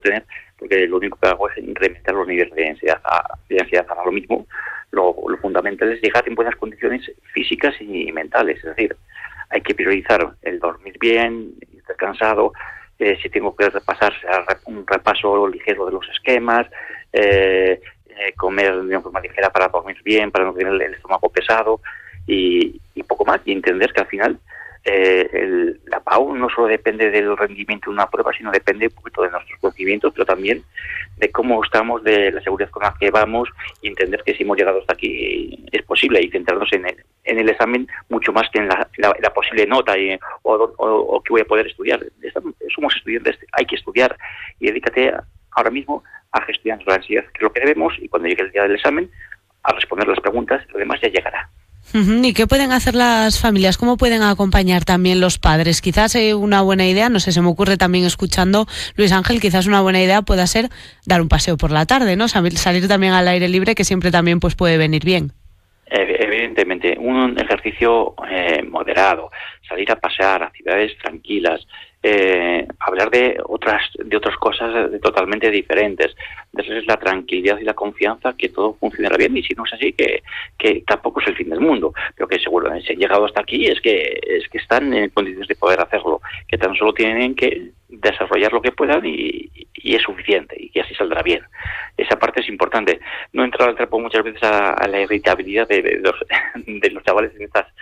tener, porque lo único que hago es incrementar los niveles de ansiedad. Ahora lo mismo, lo fundamental es llegar en buenas condiciones físicas y mentales, es decir, hay que priorizar el dormir bien, estar cansado, si tengo que repasar, un repaso ligero de los esquemas, comer de una forma ligera para dormir bien, para no tener el estómago pesado y poco más, y entender que al final la PAU no solo depende del rendimiento de una prueba, sino depende un poquito de nuestros conocimientos, pero también de cómo estamos, de la seguridad con la que vamos, y entender que si hemos llegado hasta aquí es posible, y centrarnos en el examen mucho más que en la posible nota o que voy a poder estudiar. Somos estudiantes, hay que estudiar, y dedícate ahora mismo a gestionar la ansiedad, que es lo que debemos, y cuando llegue el día del examen, a responder las preguntas, lo demás ya llegará. ¿Y qué pueden hacer las familias? ¿Cómo pueden acompañar también los padres? Quizás una buena idea, no sé, se me ocurre también escuchando Luis Ángel, quizás una buena idea pueda ser dar un paseo por la tarde, ¿no? Salir también al aire libre, que siempre también pues puede venir bien. Evidentemente, un ejercicio moderado, salir a pasear, actividades tranquilas, hablar de otras cosas totalmente diferentes, darles la tranquilidad y la confianza que todo funcionará bien, y si no es así, que tampoco es el fin del mundo, pero que seguro si han llegado hasta aquí es que están en condiciones de poder hacerlo, que tan solo tienen que desarrollar lo que puedan y es suficiente, y que así saldrá bien. Esa parte es importante. No entrar al trapo muchas veces a la irritabilidad de los chavales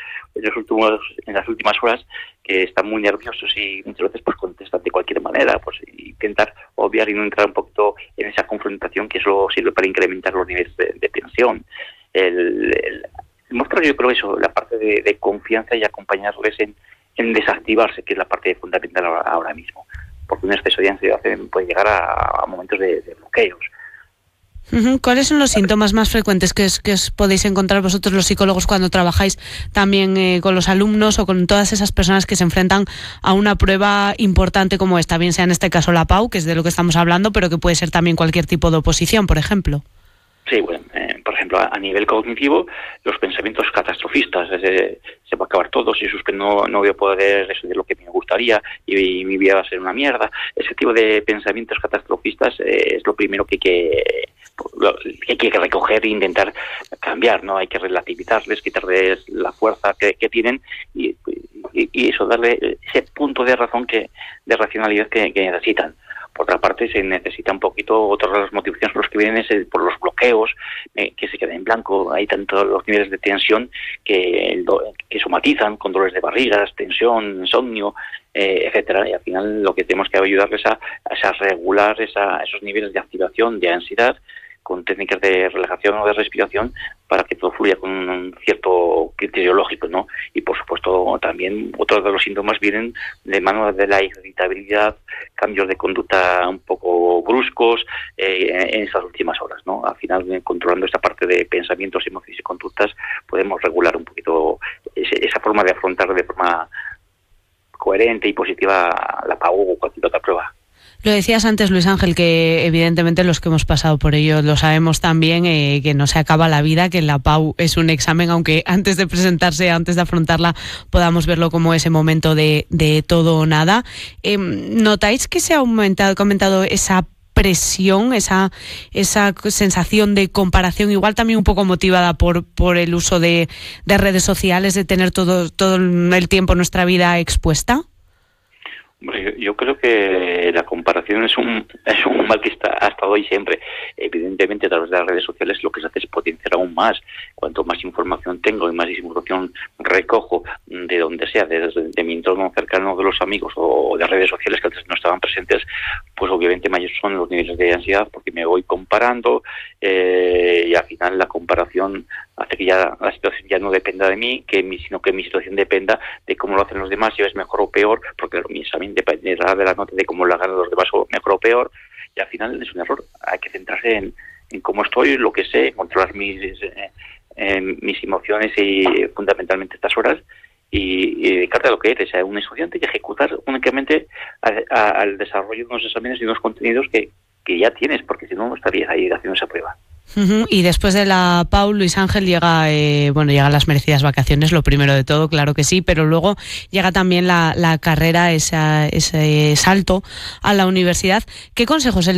en las últimas horas, que están muy nerviosos y muchas veces pues contestan de cualquier manera, pues intentar obviar y no entrar un poquito en esa confrontación, que eso sirve para incrementar los niveles de tensión. El mostrar, yo creo, eso, la parte de confianza, y acompañarles en desactivarse, que es la parte fundamental ahora mismo, porque un exceso de ansiedad puede llegar a momentos de bloqueos. ¿Cuáles son los síntomas más frecuentes que os podéis encontrar vosotros los psicólogos cuando trabajáis también con los alumnos o con todas esas personas que se enfrentan a una prueba importante como esta, bien sea en este caso la PAU, que es de lo que estamos hablando, pero que puede ser también cualquier tipo de oposición, por ejemplo? Sí, bueno, por ejemplo, a nivel cognitivo, los pensamientos catastrofistas, se va a acabar todo, si es que no voy a poder estudiar lo que me gustaría y mi vida va a ser una mierda. Ese tipo de pensamientos catastrofistas es lo primero que hay que recoger e intentar cambiar, ¿no? Hay que relativizarles, quitarles la fuerza que tienen y eso, darle ese punto de razón, de racionalidad que necesitan. Por otra parte, se necesita un poquito, otras de las motivaciones por los que vienen es por los bloqueos, que se quedan en blanco. Hay tantos los niveles de tensión que somatizan con dolores de barrigas, tensión, insomnio, etcétera. Y al final lo que tenemos que ayudarles a regular esos niveles de activación, de ansiedad, con técnicas de relajación o de respiración, para que todo fluya con un cierto criterio lógico, ¿no? Y por supuesto también otros de los síntomas vienen de mano de la irritabilidad, cambios de conducta un poco bruscos en estas últimas horas, ¿no? Al final, controlando esta parte de pensamientos, emociones y conductas, podemos regular un poquito esa forma de afrontar de forma coherente y positiva la PAU o cualquier otra prueba. Lo decías antes, Luis Ángel, que evidentemente los que hemos pasado por ello lo sabemos también, que no se acaba la vida, que la PAU es un examen, aunque antes de presentarse, antes de afrontarla, podamos verlo como ese momento de todo o nada. ¿Notáis que se ha aumentado esa presión, esa sensación de comparación, igual también un poco motivada por el uso de redes sociales, de tener todo el tiempo nuestra vida expuesta? Yo creo que la comparación es un mal que ha estado ahí siempre. Evidentemente, a través de las redes sociales lo que se hace es potenciar aún más. Cuanto más información tengo y más información recojo de donde sea, de mi entorno cercano, de los amigos o de redes sociales que antes no estaban presentes, pues obviamente mayores son los niveles de ansiedad, porque me voy comparando y al final la comparación hace que ya la situación ya no dependa de mí, sino que mi situación dependa de cómo lo hacen los demás, si es mejor o peor, porque mi examen dependerá de la nota de cómo lo hagan los demás, o mejor o peor, y al final es un error. Hay que centrarse en cómo estoy, lo que sé, controlar mis emociones y fundamentalmente estas horas, y dedicarte a lo que eres, a un estudiante, y ejecutar únicamente al desarrollo de unos exámenes y unos contenidos que ya tienes, porque si no estarías ahí haciendo esa prueba. Y después de la PAU, Luis Ángel, llegan las merecidas vacaciones, lo primero de todo, claro que sí, pero luego llega también la carrera, ese salto a la universidad. ¿Qué consejos